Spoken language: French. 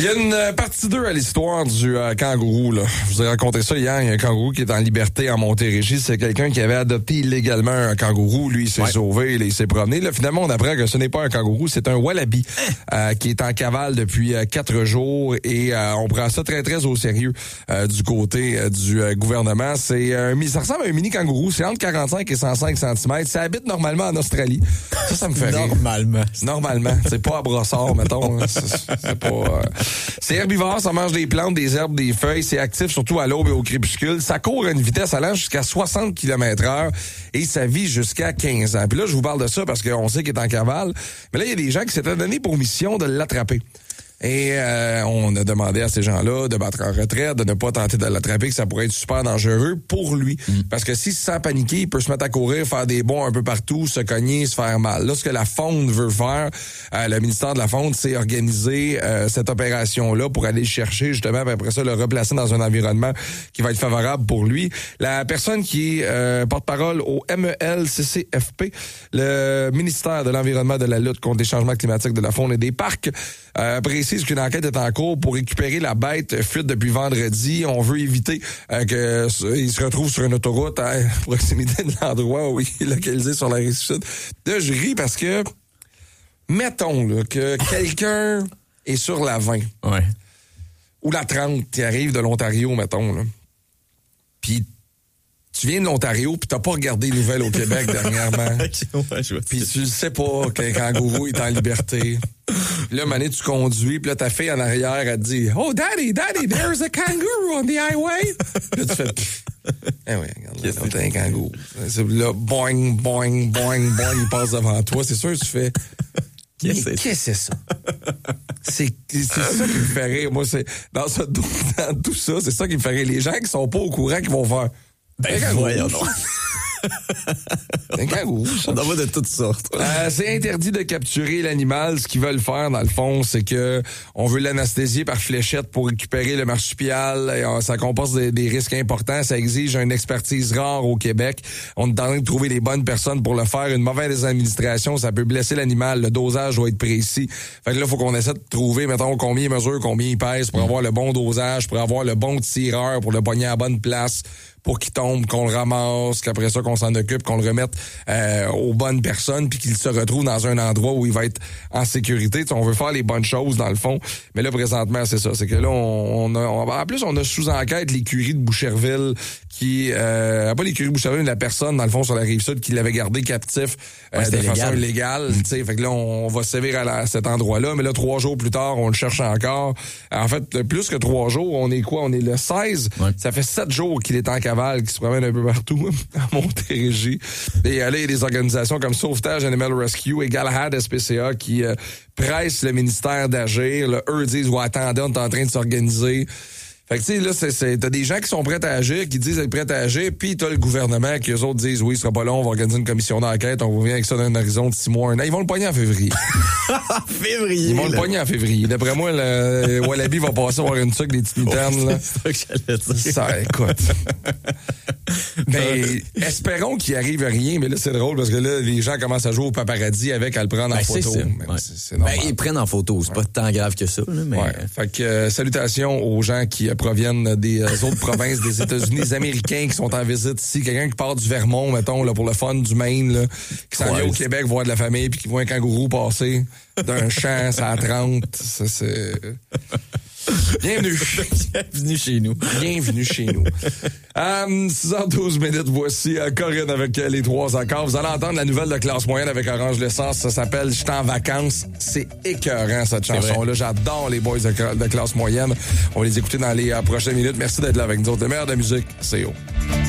Il y a une partie 2 à l'histoire du kangourou. Là. Je vous ai raconté ça hier. Il y a un kangourou qui est en liberté en Montérégie. C'est quelqu'un qui avait adopté illégalement un kangourou. Lui, il s'est sauvé, il s'est promené. Là, finalement, on apprend que ce n'est pas un kangourou, c'est un wallaby qui est en cavale depuis 4 jours. Et on prend ça très, très au sérieux du côté du gouvernement. Ça ressemble à un mini kangourou. C'est entre 45 et 105 cm. Ça habite normalement en Australie. Ça me fait rire. Normalement. C'est pas à Brossard, mettons. C'est pas... C'est herbivore, ça mange des plantes, des herbes, des feuilles. C'est actif surtout à l'aube et au crépuscule. Ça court à une vitesse allant jusqu'à 60 km/h et ça vit jusqu'à 15 ans. Puis là, je vous parle de ça parce qu'on sait qu'il est en cavale. Mais là, il y a des gens qui s'étaient donné pour mission de l'attraper. Et on a demandé à ces gens-là de battre en retraite, de ne pas tenter de l'attraper, que ça pourrait être super dangereux pour lui. Parce que s'il se sent paniquer, il peut se mettre à courir, faire des bonds un peu partout, se cogner, se faire mal. Là, ce que la Faune veut faire, le ministère de la Faune, c'est organiser cette opération-là pour aller le chercher, justement, puis après ça, le replacer dans un environnement qui va être favorable pour lui. La personne qui est porte-parole au MELCCFP, le ministère de l'Environnement, de la lutte contre les changements climatiques, de la faune et des parcs, précise qu'une enquête est en cours pour récupérer la bête fuite depuis vendredi. On veut éviter qu'il se retrouve sur une autoroute à proximité de l'endroit où il est localisé sur la rive sud. Là, je ris parce que, mettons là, que quelqu'un est sur la 20 ou la 30 qui arrive de l'Ontario, mettons, là. Puis tu viens de l'Ontario puis t'as pas regardé les nouvelles au Québec dernièrement. Puis tu le sais pas qu'un kangourou est en liberté. Puis là, mané, tu conduis, puis là, ta fille en arrière, elle te dit « Oh, daddy, there's a kangaroo on the highway! » Là, tu fais « Eh oui, regarde, là, t'as un kangourou. » Là, boing, boing, boing, boing, il passe devant toi. C'est sûr, tu fais « Qu'est-ce que c'est ça? » C'est ça qui me fait rire. Moi, c'est dans tout ça, c'est ça qui me fait rire. Les gens qui sont pas au courant, qui vont faire « Ben, voyons donc. » C'est un kangourou, ça. On en voit de toutes sortes. C'est interdit de capturer l'animal. Ce qu'ils veulent faire, dans le fond, c'est que on veut l'anesthésier par fléchette pour récupérer le marsupial. Ça comporte des risques importants. Ça exige une expertise rare au Québec. On est en train de trouver les bonnes personnes pour le faire. Une mauvaise administration, ça peut blesser l'animal. Le dosage doit être précis. Fait que là, il faut qu'on essaie de trouver, mettons, combien il mesure, combien il pèse pour avoir le bon dosage, pour avoir le bon tireur, pour le pogner à la bonne place, pour qu'il tombe, qu'on le ramasse, qu'après ça, qu'on s'en occupe, qu'on le remette aux bonnes personnes, puis qu'il se retrouve dans un endroit où il va être en sécurité. T'sais, on veut faire les bonnes choses, dans le fond. Mais là, présentement, c'est ça. C'est que là, en plus, on a sous enquête l'écurie de Boucherville qui... pas l'écurie de Boucherville, mais la personne, dans le fond, sur la Rive-Sud, qui l'avait gardé captif de façon illégale. Fait que là, on va sévir à cet endroit-là. Mais là, 3 jours plus tard, on le cherche encore. En fait, plus que 3 jours, on est quoi? On est le 16. Ouais. Ça fait 7 jours qu'il est en cavale, qui se promène un peu partout à Montérégie. Et là, il y a des organisations comme Sauvetage Animal Rescue et Galahad SPCA qui pressent le ministère d'agir. Là, eux disent, ouais, attendez, on est en train de s'organiser. Fait que, tu sais, là, t'as des gens qui sont prêts à agir, qui disent être prêts à agir, puis t'as le gouvernement qui, eux autres, disent, oui, ce sera pas long, on va organiser une commission d'enquête, on revient avec ça dans un horizon de 6 mois, 1 an. Ils vont le pogner en février. Ils vont le pogner en février. D'après moi, le Wallaby va passer à avoir une sucre des petites mitaines, là. C'est ça que j'allais dire. Ça, écoute. Mais espérons qu'il arrive rien, mais là, c'est drôle, parce que là, les gens commencent à jouer au paparazzi avec, à le prendre en photo. C'est normal. Ils prennent en photo, c'est pas tant grave que ça, là, mais... Fait que, salutations aux gens qui proviennent des autres provinces des États-Unis, des Américains qui sont en visite ici, quelqu'un qui part du Vermont, mettons, là, pour le fun, du Maine, là, qui s'en vient au Québec voir de la famille, puis qui voit un kangourou passer d'un champ, ça à 30, ça, c'est... Bienvenue. Bienvenue chez nous. Bienvenue chez nous. 6h12 minutes, voici Corinne avec les 3 accords. Vous allez entendre la nouvelle de classe moyenne avec Orange L'Essence. Ça s'appelle « J'étais en vacances ». C'est écœurant, cette chanson-là. J'adore les boys de classe moyenne. On va les écouter dans les prochaines minutes. Merci d'être là avec nous autres. Le meilleur de la musique, c'est haut.